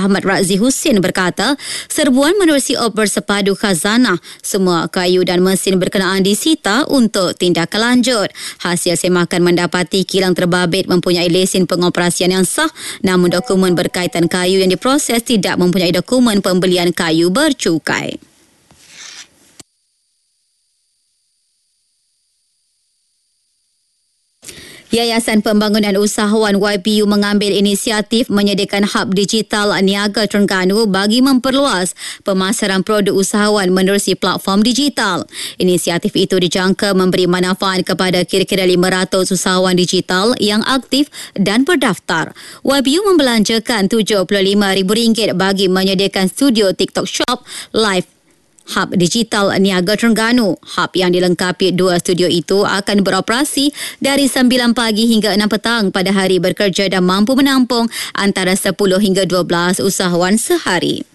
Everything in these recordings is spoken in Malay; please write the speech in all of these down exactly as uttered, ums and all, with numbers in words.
Ahmad Razi Husin berkata, serbuan menerusi oper sepadu khazanah. Semua kayu dan mesin berkenaan disita untuk tindakan lanjut. Hasil semakan mendapati kilang terbabit mempunyai lesen pengoperasian yang sah, namun dokumen berkaitan kayu yang diproses tidak mempunyai dokumen pembelian kayu bercukai. Yayasan Pembangunan Usahawan Y P U mengambil inisiatif menyediakan hub digital Niaga Terengganu bagi memperluas pemasaran produk usahawan menerusi platform digital. Inisiatif itu dijangka memberi manfaat kepada kira-kira lima ratus usahawan digital yang aktif dan berdaftar. Y P U membelanjakan tujuh puluh lima ribu ringgit bagi menyediakan studio TikTok Shop Live Hub Digital Niaga Terengganu. Hub yang dilengkapi dua studio itu akan beroperasi dari sembilan pagi hingga enam petang pada hari bekerja dan mampu menampung antara sepuluh hingga dua belas usahawan sehari.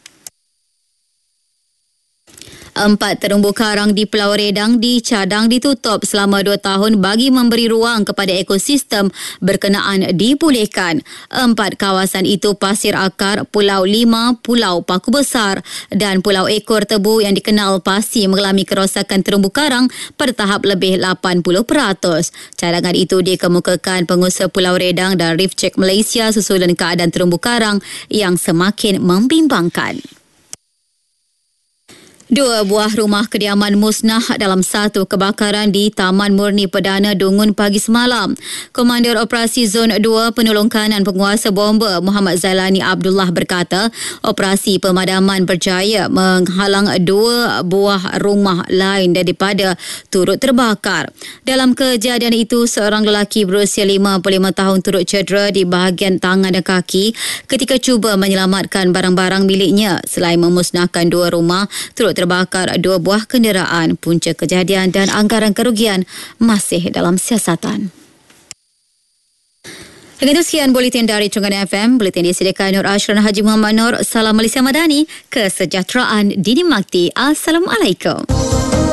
Empat terumbu karang di Pulau Redang dicadang ditutup selama dua tahun bagi memberi ruang kepada ekosistem berkenaan dipulihkan. Empat kawasan itu Pasir Akar, Pulau Lima, Pulau Paku Besar dan Pulau Ekor Tebu yang dikenal pasti mengalami kerosakan terumbu karang pada tahap lebih lapan puluh peratus. Cadangan itu dikemukakan pengusaha Pulau Redang dan Reef Check Malaysia susulan keadaan terumbu karang yang semakin membimbangkan. Dua buah rumah kediaman musnah dalam satu kebakaran di Taman Murni Perdana Dungun pagi semalam. Komander Operasi Zon dua Penolong Kanan Penguasa Bomba Muhammad Zailani Abdullah berkata, operasi pemadaman berjaya menghalang dua buah rumah lain daripada turut terbakar. Dalam kejadian itu, seorang lelaki berusia lima puluh lima tahun turut cedera di bahagian tangan dan kaki ketika cuba menyelamatkan barang-barang miliknya. Selain memusnahkan dua rumah, turut terbakar dua buah kenderaan. Punca kejadian dan anggaran kerugian masih dalam siasatan. Dengan itu sekian Buletin dari Terengganu F M. Buletin disediakan Nur Ashran Haji Muhammad Nur. Salam Malaysia Madani. Kesejahteraan dinikmati. Assalamualaikum.